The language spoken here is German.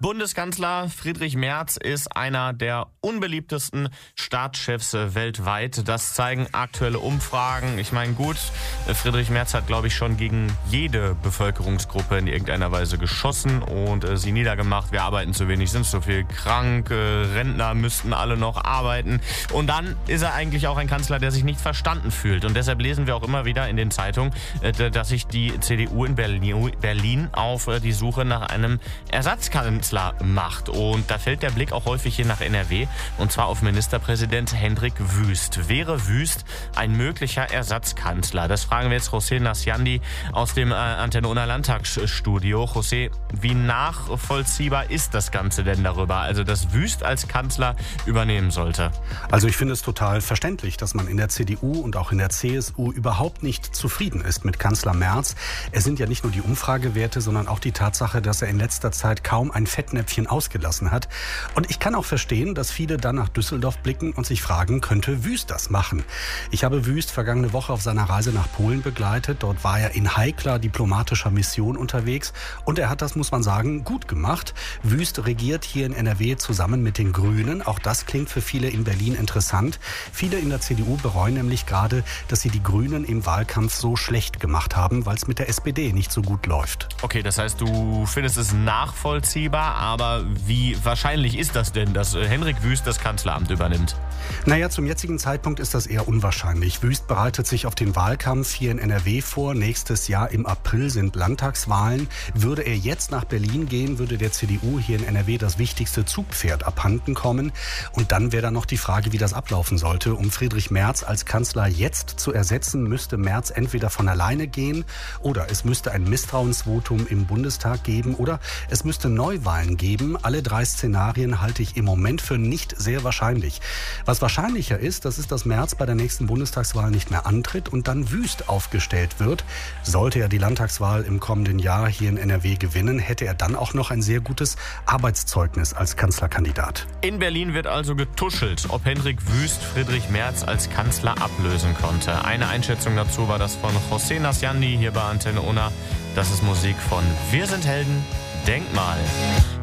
Bundeskanzler Friedrich Merz ist einer der unbeliebtesten Staatschefs weltweit. Das zeigen aktuelle Umfragen. Ich meine, gut, Friedrich Merz hat, glaube ich, schon gegen jede Bevölkerungsgruppe in irgendeiner Weise geschossen und sie niedergemacht. Wir arbeiten zu wenig, sind zu viel krank, Rentner müssten alle noch arbeiten. Und dann ist er eigentlich auch ein Kanzler, der sich nicht verstanden fühlt. Und deshalb lesen wir auch immer wieder in den Zeitungen, dass sich die CDU in Berlin auf die Suche nach einem Ersatzkanzler macht. Und da fällt der Blick auch häufig hier nach NRW, und zwar auf Ministerpräsident Hendrik Wüst. Wäre Wüst ein möglicher Ersatzkanzler? Das fragen wir jetzt José Nasciandi aus dem Antenne Una Landtagsstudio. José, wie nachvollziehbar ist das Ganze denn darüber? Also, dass Wüst als Kanzler übernehmen sollte? Also ich finde es total verständlich, dass man in der CDU und auch in der CSU überhaupt nicht zufrieden ist mit Kanzler Merz. Es sind ja nicht nur die Umfragewerte, sondern auch die Tatsache, dass er in letzter Zeit kaum ein Fettnäpfchen ausgelassen hat. Und ich kann auch verstehen, dass viele dann nach Düsseldorf blicken und sich fragen, könnte Wüst das machen? Ich habe Wüst vergangene Woche auf seiner Reise nach Polen begleitet. Dort war er in heikler diplomatischer Mission unterwegs und er hat das, muss man sagen, gut gemacht. Wüst regiert hier in NRW zusammen mit den Grünen. Auch das klingt für viele in Berlin interessant. Viele in der CDU bereuen nämlich gerade, dass sie die Grünen im Wahlkampf so schlecht gemacht haben, weil es mit der SPD nicht so gut läuft. Okay, das heißt, du findest es nachvollziehbar, aber wie wahrscheinlich ist das denn, dass Hendrik Wüst das Kanzleramt übernimmt? Naja, zum jetzigen Zeitpunkt ist das eher unwahrscheinlich. Wüst bereitet sich auf den Wahlkampf hier in NRW vor. Nächstes Jahr im April sind Landtagswahlen. Würde er jetzt nach Berlin gehen, würde der CDU hier in NRW das wichtigste Zugpferd abhanden kommen. Und dann wäre da noch die Frage, wie das ablaufen sollte. Um Friedrich Merz als Kanzler jetzt zu ersetzen, müsste Merz entweder von alleine gehen oder es müsste ein Misstrauensvotum im Bundestag geben oder es müsste Neuwahlen geben. Alle drei Szenarien halte ich im Moment für nicht sehr wahrscheinlich. Was wahrscheinlicher ist, das ist, dass Merz bei der nächsten Bundestagswahl nicht mehr antritt und dann Wüst aufgestellt wird. Sollte er die Landtagswahl im kommenden Jahr hier in NRW gewinnen, hätte er dann auch noch ein sehr gutes Arbeitszeugnis als Kanzlerkandidat. In Berlin wird also getuschelt, ob Hendrik Wüst Friedrich Merz als Kanzler ablösen konnte. Eine Einschätzung dazu war das von José Nasciandi hier bei Antenne Una. Das ist Musik von Wir sind Helden, Denkmal.